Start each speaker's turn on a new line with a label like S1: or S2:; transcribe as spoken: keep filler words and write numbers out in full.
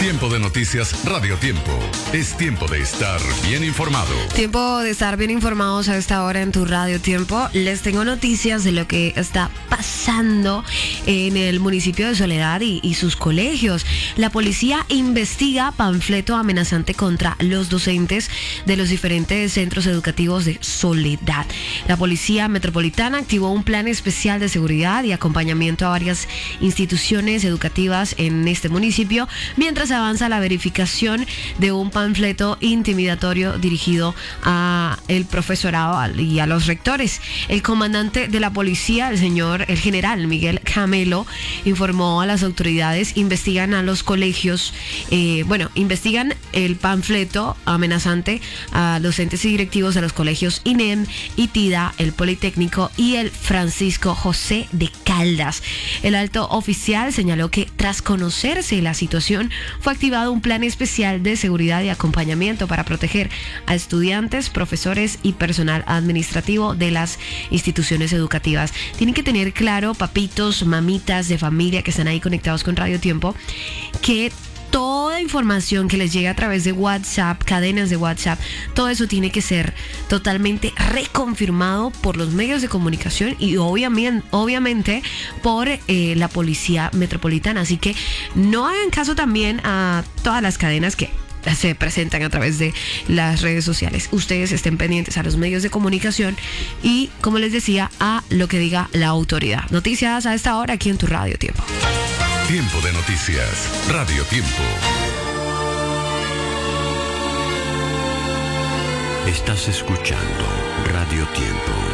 S1: Tiempo de noticias Radio Tiempo. Es tiempo de estar bien informado.
S2: Tiempo de estar bien informados a esta hora en tu Radio Tiempo. Les tengo noticias de lo que está pasando en el municipio de Soledad y, y sus colegios. La policía investiga panfleto amenazante contra los docentes de los diferentes centros educativos de Soledad. La Policía Metropolitana activó un plan especial de seguridad y acompañamiento a varias instituciones educativas en este municipio, mientras avanza la verificación de un panfleto intimidatorio dirigido a el profesorado y a los rectores. El comandante de la policía, el señor, el general Miguel Camelo, informó a las autoridades, investigan a los colegios, eh, bueno, investigan el panfleto amenazante a docentes y directivos de los colegios I N E M, ITIDA, el Politécnico y el Francisco José de Caldas. El alto oficial señaló que tras conocerse la situación, fue activado un plan especial de seguridad y acompañamiento para proteger a estudiantes, profesores y personal administrativo de las instituciones educativas. Tienen que tener claro, papitos, mamitas de familia que están ahí conectados con Radio Tiempo, que toda información que les llegue a través de WhatsApp, cadenas de WhatsApp, todo eso tiene que ser totalmente reconfirmado por los medios de comunicación y obviamente, obviamente por eh, la Policía Metropolitana. Así que no hagan caso también a todas las cadenas que se presentan a través de las redes sociales. Ustedes estén pendientes a los medios de comunicación y, como les decía, a lo que diga la autoridad. Noticias a esta hora aquí en tu Radio Tiempo.
S1: Tiempo de noticias Radio Tiempo.
S3: Estás escuchando Radio Tiempo.